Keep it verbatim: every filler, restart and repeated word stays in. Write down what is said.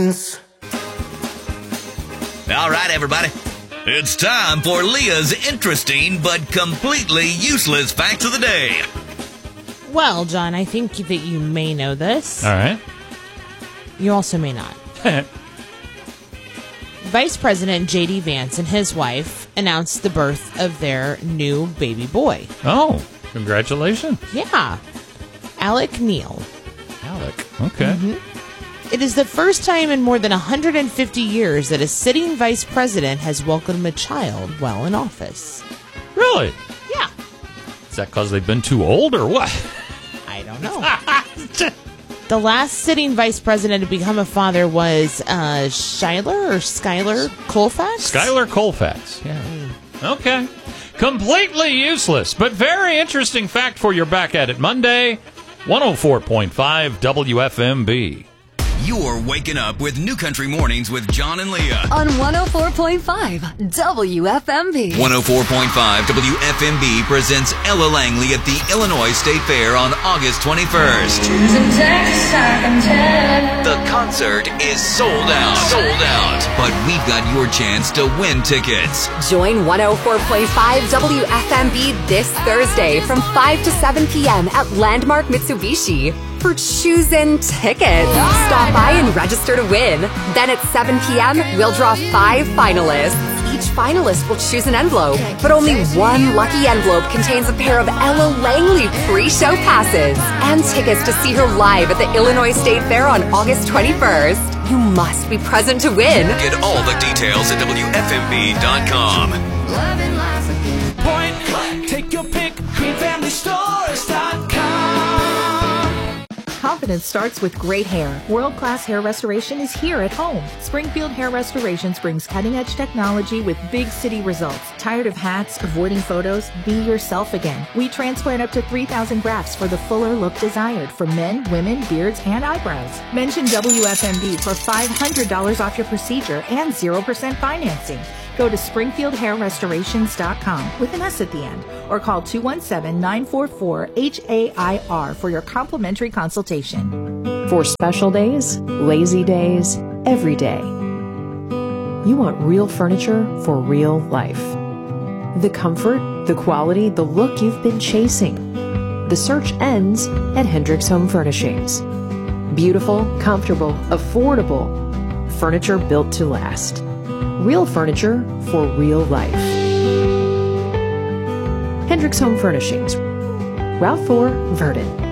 All right, everybody. It's time for Leah's interesting but completely useless facts of the day. Well, John, I think that you may know this. All right. You also may not. Vice President J D Vance and his wife announced the birth of their new baby boy. Oh, congratulations. Yeah. Alec Neal. Alec. Okay. Mm-hmm. It is the first time in more than one hundred fifty years that a sitting vice president has welcomed a child while in office. Really? Yeah. Is that because they've been too old or what? I don't know. The last sitting vice president to become a father was uh, Schuyler or Skylar Colfax? Skylar Colfax, yeah. Mm. Okay. Completely useless, but very interesting fact for your Back at It Monday. one oh four point five W F M B. You're waking up with New Country Mornings with John and Leah. On one oh four point five W F M B. one oh four point five W F M B presents Ella Langley at the Illinois State Fair on August twenty-first. The concert is sold out. Sold out. But we've got your chance to win tickets. Join one oh four point five W F M B this Thursday from five to seven p.m. at Landmark Mitsubishi for Choosing Tickets. Stop by and register to win. Then at seven p.m., we'll draw five finalists. Each finalist will choose an envelope, but only one lucky envelope contains a pair of Ella Langley pre-show passes and tickets to see her live at the Illinois State Fair on August twenty-first. You must be present to win. Get all the details at W F M B dot com. Point click, take your pick, green family stores dot com. Confidence starts with great hair. World-class hair restoration is here at home. Springfield Hair Restorations brings cutting-edge technology with big city results. Tired of hats, avoiding photos? Be yourself again. We transplant up to three thousand grafts for the fuller look desired for men, women, beards, and eyebrows. Mention W F M B for five hundred dollars off your procedure and zero percent financing. Go to Springfield Hair Restorations dot com with an S at the end or call two one seven, nine four four, H A I R for your complimentary consultation. For special days, lazy days, every day. You want real furniture for real life. The comfort, the quality, the look you've been chasing. The search ends at Hendricks Home Furnishings. Beautiful, comfortable, affordable. Furniture built to last. Real furniture for real life. Hendricks Home Furnishings. Route four, Verdon.